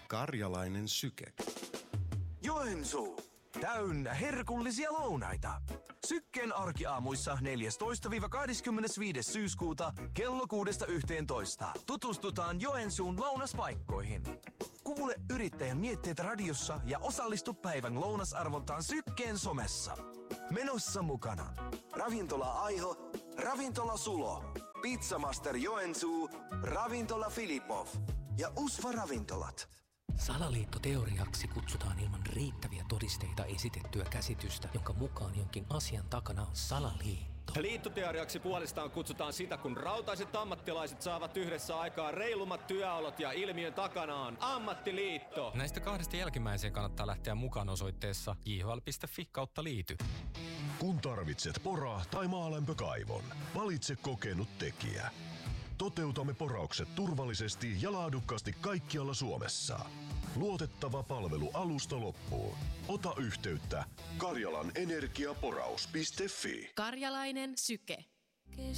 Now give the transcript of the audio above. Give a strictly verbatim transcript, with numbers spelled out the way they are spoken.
Karjalainen syke. Joensuu. Täynnä herkullisia lounaita. Sykkeen arkiaamuissa neljästoista kahdeskymmenesviides syyskuuta kello kuudesta yhteentoista. Tutustutaan Joensuun lounaspaikkoihin. Kuule yrittäjän mietteet radiossa ja osallistu päivän lounasarvontaan Sykkeen somessa. Menossa mukana Ravintola Aiho, Ravintola Sulo, Pizzamaster Joensuu, Ravintola Filipov ja Usva Ravintolat. Salaliittoteoriaksi kutsutaan ilman riittäviä todisteita esitettyä käsitystä, jonka mukaan jonkin asian takana on salaliitto. Liittoteoriaksi puolestaan kutsutaan sitä, kun rautaiset ammattilaiset saavat yhdessä aikaa reilummat työolot ja ilmiön takana on ammattiliitto. Näistä kahdesta jälkimmäiseen kannattaa lähteä mukaan osoitteessa j h l piste f i kautta liity. Kun tarvitset pora- tai maalämpökaivon, valitse kokenut tekijä. Toteutamme poraukset turvallisesti ja laadukkaasti kaikkialla Suomessa. Luotettava palvelu alusta loppuun. Ota yhteyttä karjalanenergiaporaus piste f i. Karjalainen syke.